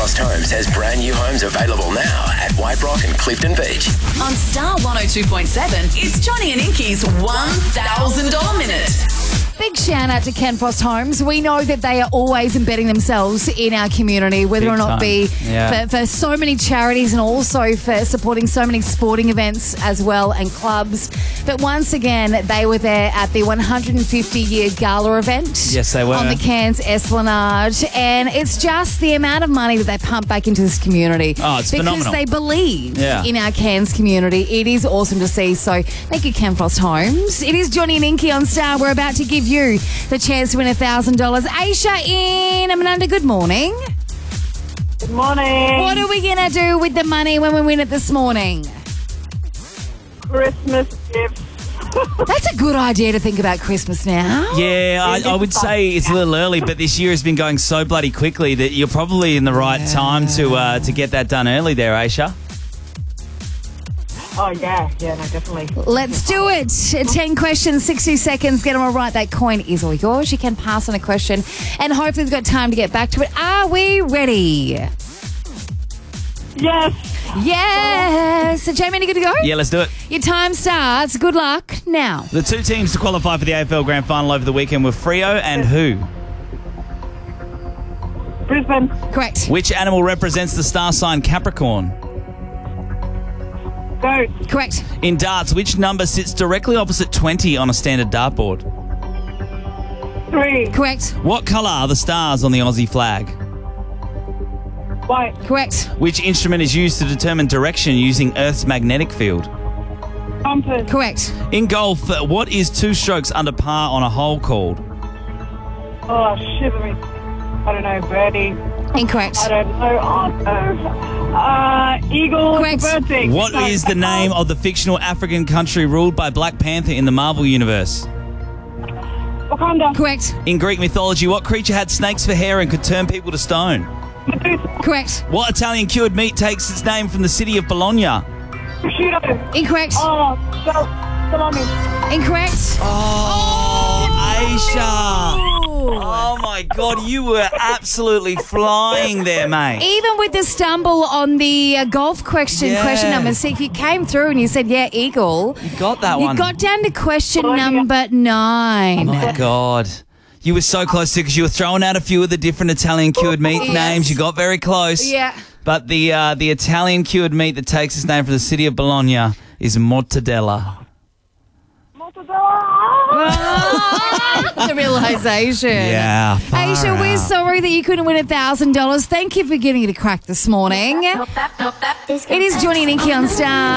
Frost Homes has brand new homes available now at White Rock and Clifton Beach. On Star 102.7, it's Johnny and Inky's $1,000 minute. Big shout out to Ken Frost Homes. We know that they are always embedding themselves in our community, whether Big or not time. be Yeah. for so many charities and also for supporting so many sporting events as well and clubs. But once again, they were there at the 150-year gala event. Yes, they were. On the Cairns Esplanade. And it's just the amount of money that they pump back into this community. Oh, it's because phenomenal. they believe Yeah. in our Cairns community. It is awesome to see. So thank you, Ken Frost Homes. It is Johnny and Inky on Star. We're about to give you the chance to win $1,000. Aisha in Amanunda, good morning. Good morning. What are we going to do with the money when we win it this morning? Christmas gifts. That's a good idea to think about Christmas now. Yeah, I would say it's a little early, but this year has been going so bloody quickly that you're probably in the right time to get that done early there, Aisha. Oh, yeah, no, definitely. Let's do it. 10 questions, 60 seconds. Get them all right. That coin is all yours. You can pass on a question and hopefully we've got time to get back to it. Are we ready? Yes. Yes. So, Jamie, you good to go? Yeah, let's do it. Your time starts. Good luck now. The two teams to qualify for the AFL Grand Final over the weekend were Freo and who? Brisbane. Correct. Which animal represents the star sign Capricorn? Goat. Correct. In darts, which number sits directly opposite 20 on a standard dartboard? 3. Correct. What colour are the stars on the Aussie flag? White. Correct. Which instrument is used to determine direction using Earth's magnetic field? Compass. Correct. In golf, what is 2 strokes under par on a hole called? Oh, shivering. I don't know, birdie. Incorrect. I don't know. Oh, no. Eagle. Correct. Birthing. What is the name of the fictional African country ruled by Black Panther in the Marvel Universe? Wakanda. Correct. In Greek mythology, what creature had snakes for hair and could turn people to stone? Medusa. Correct. What Italian cured meat takes its name from the city of Bologna? Prosciutto. Incorrect. Oh, salami. Incorrect. Aisha! Oh my God, you were absolutely flying there, mate. Even with the stumble on the golf question, Yeah. question number 6, you came through and you said, yeah, eagle. You got that You one. got down to question Oh, yeah. number 9. Oh my God. You were so close to because you were throwing out a few of the different Italian cured meat Yes. names. You got very close. Yeah. But the Italian cured meat that takes its name from the city of Bologna is mortadella. The realisation. Yeah. far Aisha, we're out. sorry that you couldn't win $1,000. Thank you for getting it a crack this morning. It is Johnny and Inky on Star.